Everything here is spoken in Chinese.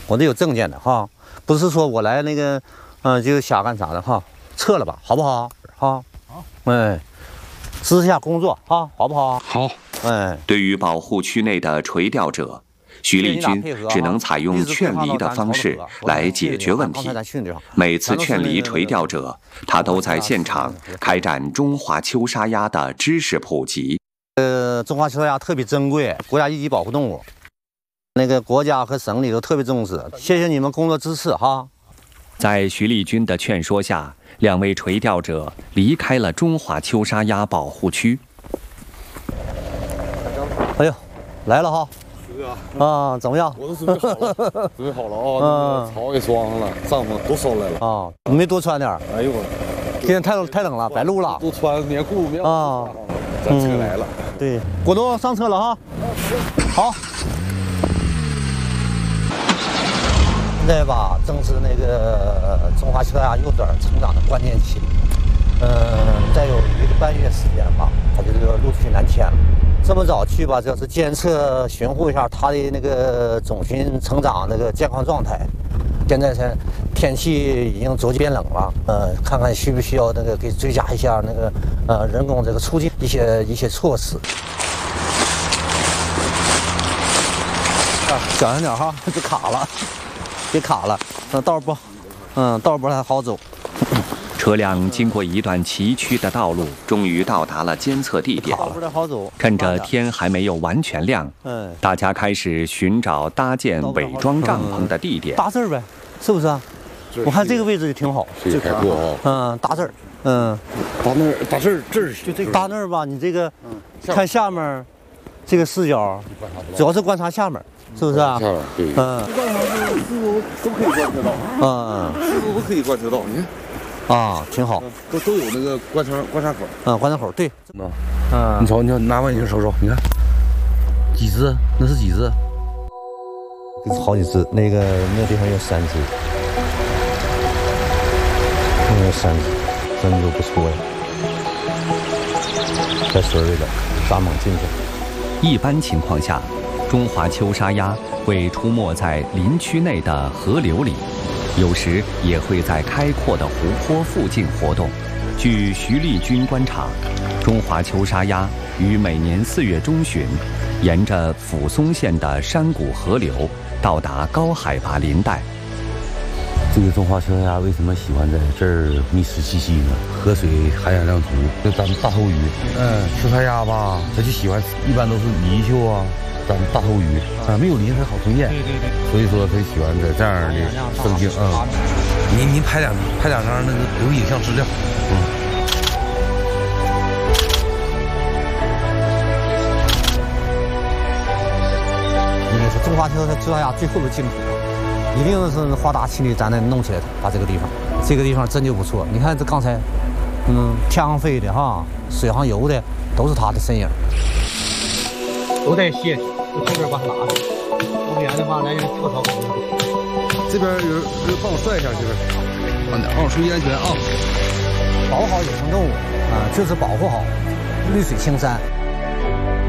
我得有证件的哈，不是说我来那个，就瞎干啥的哈，撤了吧，好不好？哈，好，哎，支持下工作哈，好不好？ 好， 哎， 对于保护区内的垂钓者，徐立军只能采用劝离的方式来解决问题。每次劝离垂钓者，他都在现场开展中华秋沙鸭的知识普及。 中华秋沙鸭特别珍贵，国家一级保护动物，那个国家和省里都特别重视。谢谢你们工作支持哈。 在徐立军的劝说下，2位垂钓者离开了中华秋沙鸭保护区。 哎呦，来了哈！ 啊， 怎么样？ 我都准备好了，准备好了啊！草也装上了，帐篷都收来了啊！你没多穿点？ 哎呦我， 今天太冷了，白露了。 都穿棉裤棉啊！咱车来了， 对，果冻上车了哈。好。现在吧，正是那个中华秋沙鸭幼崽成长的关键期。再有1个半月时间吧，它就陆续南迁了。这么早去吧，就是监测巡护一下它的那个种群成长那个健康状态。现在天气已经逐渐变冷了，看看需不需要那个给追加一下那个人工这个促进一些措施。小心点哈，别卡了，别卡了。道不，道不太好走。 车辆经过一段崎岖的道路，终于到达了监测地点。趁着天还没有完全亮，大家开始寻找搭建伪装帐篷的地点。 大字儿呗，是不是啊？我看这个位置就挺好。 这开阔大字儿， 大字儿这儿就这个大那儿吧，你这个看下面这个视角，主要是观察下面，是不是啊？ 对，四周都可以观测到。四周都可以观测到，你看。 挺好， 都有那个观察口。 观察口对。 你瞅，拿望远镜瞅瞅，你看几只？那是几只？ 好几只，那个地方有3只，那有3只，真的不错呀。在水里的，撒猛进去。 一般情况下，中华秋沙鸭会出没在林区内的河流里。有时也会在开阔的湖泊附近活动。据徐立军观察，中华秋沙鸭于每年4月中旬，沿着抚松县的山谷河流，到达高海拔林带。 这个中华秋沙鸭为什么喜欢在这儿觅食栖息呢？河水含氧量足，就咱们大头鱼。秋沙鸭吧，它就喜欢，一般都是泥鳅啊。咱们大头鱼没有鳞它好吞咽，对，所以说他喜欢在这样的生境您拍两张那个留影像资料。 应该是中华秋沙鸭最后的净土，一定是花大气力咱得弄起来，把这个地方真就不错。你看这刚才，天上飞的哈，水上游的，都是它的身影。都带卸去，就这边把它拿着，不然的话来人跳槽。 这边有人帮我拽一下，这边慢点注意安全啊！ 保护好野生动物就是保护好绿水青山。